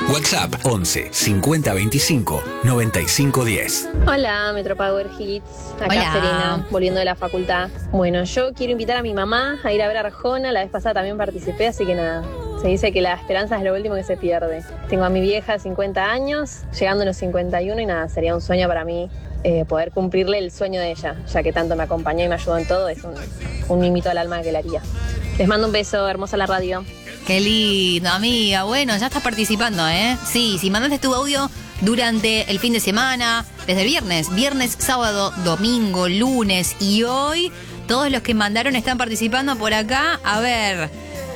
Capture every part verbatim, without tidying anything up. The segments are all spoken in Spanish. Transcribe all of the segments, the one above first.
WhatsApp once cincuenta veinticinco noventa y cinco diez. Hola, Metro Power Hits. Acá Hola. Serena, volviendo de la facultad. Bueno, yo quiero invitar a mi mamá a ir a ver a Arjona. La vez pasada también participé, así que nada. Se dice que la esperanza es lo último que se pierde. Tengo a mi vieja de cincuenta años, llegando a los cincuenta y uno, y nada, sería un sueño para mí eh, poder cumplirle el sueño de ella, ya que tanto me acompañó y me ayudó en todo. Es un, un mimito al alma que le haría. Les mando un beso, hermosa la radio. Qué lindo, amiga. Bueno, ya estás participando, ¿eh? Sí, si mandaste tu audio durante el fin de semana, desde el viernes, viernes, sábado, domingo, lunes y hoy, todos los que mandaron están participando por acá. A ver,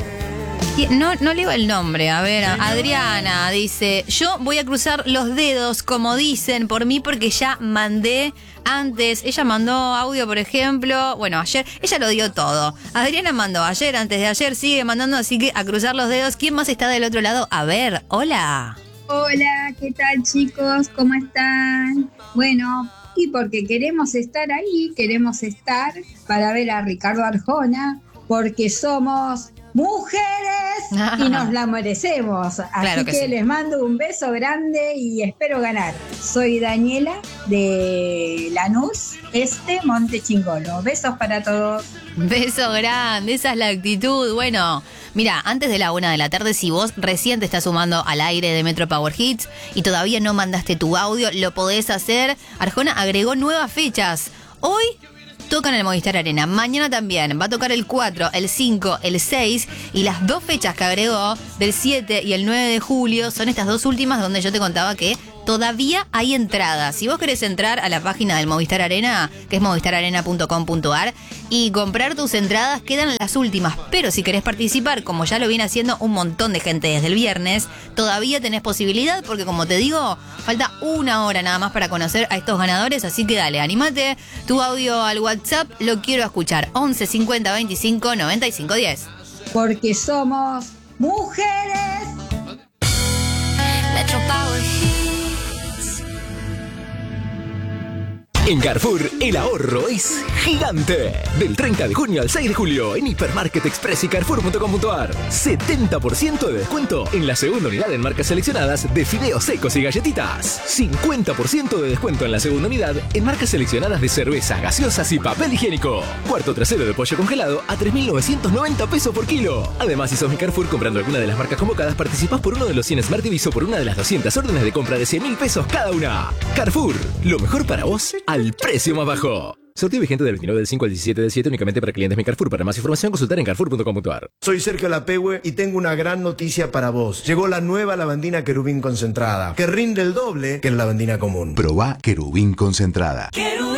no, no leo el nombre. A ver, Adriana dice: yo voy a cruzar los dedos, como dicen, por mí, porque ya mandé antes. Ella mandó audio, por ejemplo, bueno, ayer, ella lo dio todo. Adriana mandó ayer, antes de ayer, sigue mandando, así que a cruzar los dedos. ¿Quién más está del otro lado? A ver, hola. Hola, ¿qué tal, chicos? ¿Cómo están? Bueno, y porque queremos estar ahí, queremos estar para ver a Ricardo Arjona, porque somos mujeres y nos la merecemos. Así Claro que que, sí. les mando un beso grande y espero ganar. Soy Daniela de Lanús, este Monte Chingolo. Besos para todos. Beso grande, esa es la actitud. Bueno, mira, antes de la una de la tarde, si vos recién te estás sumando al aire de Metro Power Hits y todavía no mandaste tu audio, lo podés hacer. Arjona agregó nuevas fechas. Hoy toca en el Movistar Arena, mañana también, va a tocar el cuatro, el cinco, el seis, y las dos fechas que agregó, del siete y el nueve de julio, son estas dos últimas donde yo te contaba que todavía hay entradas. Si vos querés entrar a la página del Movistar Arena, que es movistar arena punto com punto ar, y comprar tus entradas, quedan las últimas. Pero si querés participar, como ya lo viene haciendo un montón de gente desde el viernes, todavía tenés posibilidad, porque como te digo, falta una hora nada más para conocer a estos ganadores. Así que dale, anímate, tu audio al WhatsApp, lo quiero escuchar. once cincuenta veinticinco noventa y cinco diez. Porque somos mujeres. Metro Power Hits. En Carrefour, el ahorro es gigante. Del treinta de junio al seis de julio, en Hipermarket Express y carrefour punto com punto ar. setenta por ciento de descuento en la segunda unidad en marcas seleccionadas de fideos secos y galletitas. cincuenta por ciento de descuento en la segunda unidad en marcas seleccionadas de cervezas, gaseosas y papel higiénico. Cuarto trasero de pollo congelado a tres mil novecientos noventa pesos por kilo. Además, si sos mi Carrefour comprando alguna de las marcas convocadas, participás por uno de los cien Smart T Vs o por una de las doscientas órdenes de compra de cien mil pesos cada una. Carrefour, lo mejor para vos al precio más bajo. Sorteo vigente del veintinueve del cinco al diecisiete del siete únicamente para clientes Mi Carrefour. Para más información, consultar en carrefour punto com punto ar. Soy Sergio Lapehue y tengo una gran noticia para vos. Llegó la nueva lavandina Querubín concentrada, que rinde el doble que la lavandina común. Probá Querubín concentrada. Querubín.